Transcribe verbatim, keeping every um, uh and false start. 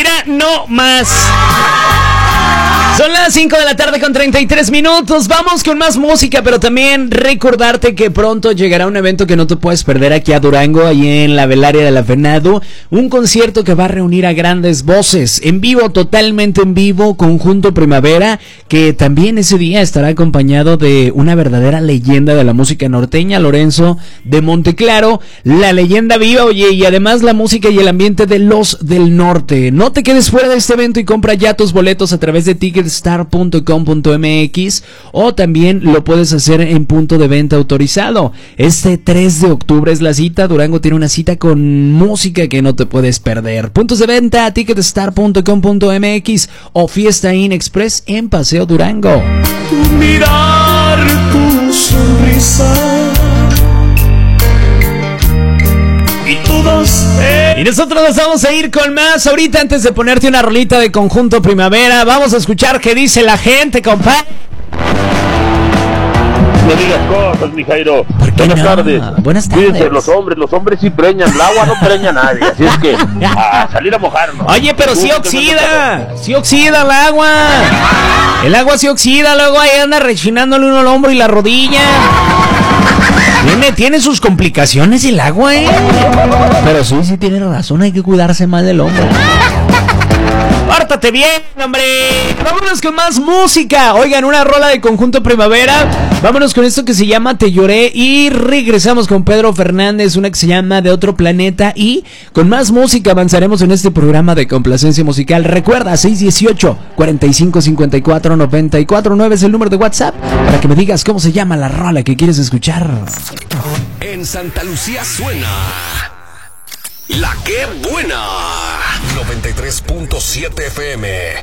Mira, no más. Son las cinco de la tarde con treinta y tres minutos. Vamos con más música, pero también recordarte que pronto llegará un evento que no te puedes perder aquí a Durango, ahí en la Velaria de la Venado. Un concierto que va a reunir a grandes voces, en vivo, totalmente en vivo, Conjunto Primavera, que también ese día estará acompañado de una verdadera leyenda de la música norteña, Lorenzo de Monteclaro, la leyenda viva, oye, y además la música y el ambiente de los del norte. No te quedes fuera de este evento y compra ya tus boletos a través de ticketstar punto com punto m x o también lo puedes hacer en punto de venta autorizado. Este tres de octubre es la cita. Durango tiene una cita con música que no te puedes perder. Puntos de venta, ticketstar punto com punto m x o Fiesta In Express en Paseo Durango. Tu mirar, tu sonrisa y todas. Y nosotros nos vamos a ir con más. Ahorita, antes de ponerte una rolita de Conjunto Primavera, vamos a escuchar qué dice la gente, compadre. No digas cosas, mi Jairo. Buenas no? tardes. Buenas tardes. Cuídense, los hombres, los hombres sí preñan. El agua no preña a nadie. Así es que a salir a mojarnos. Oye, pero sí oxida. Sí oxida el agua. El agua sí oxida. Luego ahí anda rechinándole uno al hombro y la rodilla. Tiene, tiene sus complicaciones el agua, ¿eh? Pero sí, sí tiene razón. Hay que cuidarse más del hombre. Pórtate bien, hombre. Vámonos con más música. Oigan, una rola de Conjunto Primavera. Vámonos con esto que se llama Te Lloré. Y regresamos con Pedro Fernández, una que se llama De Otro Planeta. Y con más música avanzaremos en este programa de complacencia musical. Recuerda, seis uno ocho, cuatro cinco cinco cuatro, nueve cuatro nueve es el número de WhatsApp para que me digas cómo se llama la rola que quieres escuchar. En Santa Lucía suena La Que Buena noventa y tres punto siete F M.